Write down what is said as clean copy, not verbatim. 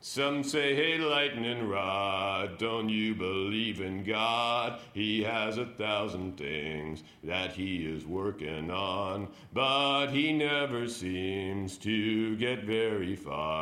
Some say, hey, lightning rod, don't you believe in God? He has 1,000 things that he is working on, but he never seems to get very far.